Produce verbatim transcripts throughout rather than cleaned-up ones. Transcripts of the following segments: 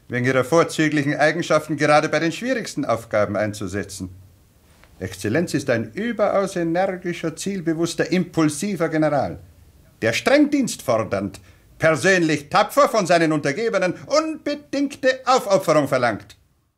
wegen Ihrer vorzüglichen Eigenschaften gerade bei den schwierigsten Aufgaben einzusetzen. Exzellenz ist ein überaus energischer, zielbewusster, impulsiver General, der streng dienstfordernd, persönlich tapfer von seinen Untergebenen unbedingte Aufopferung verlangt.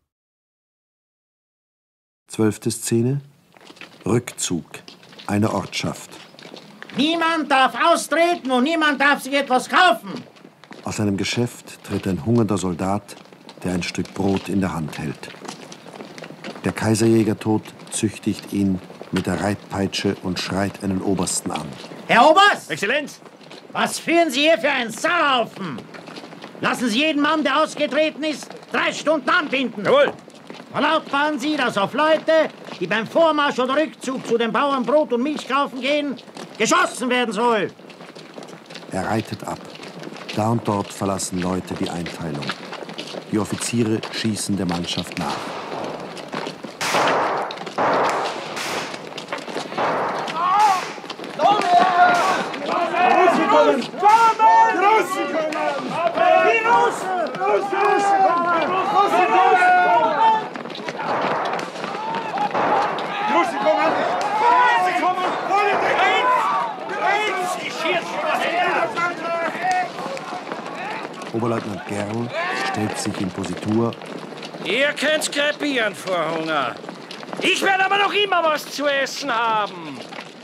Zwölfte Szene. Rückzug. Eine Ortschaft. Niemand darf austreten und niemand darf sich etwas kaufen. Aus einem Geschäft tritt ein hungernder Soldat, der ein Stück Brot in der Hand hält. Der Kaiserjägertod züchtigt ihn mit der Reitpeitsche und schreit einen Obersten an. Herr Oberst! Exzellenz! Was führen Sie hier für einen Sauhaufen? Lassen Sie jeden Mann, der ausgetreten ist, drei Stunden anbinden. Jawohl! Verlautbaren Sie, dass auf Leute, die beim Vormarsch oder Rückzug zu den Bauern Brot und Milch kaufen gehen, geschossen werden soll. Er reitet ab. Da und dort verlassen Leute die Einteilung. Die Offiziere schießen der Mannschaft nach. Oberleutnant Gerl stellt sich in Positur. Ihr könnt krepieren vor Hunger. Ich werde aber noch immer was zu essen haben.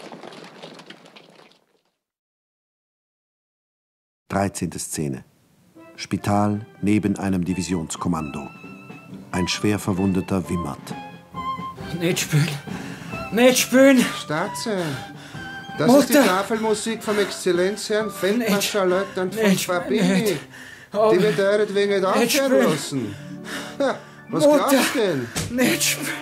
Dreizehnte Szene. Spital neben einem Divisionskommando. Ein schwer Verwundeter wimmert. Nicht spülen. Nicht spülen. Staatsherr, das Mutter. ist die Tafelmusik vom Exzellenzherrn Feldmarschallleutnant von Nicht. Fabini. Nicht. Oh. Die wird er wegen nicht aufhören spülen. lassen. Ja, was Mutter. glaubst du denn? Nicht spülen.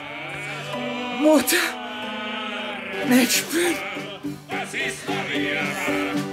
Mutter. Nicht spülen. Das ist Maria.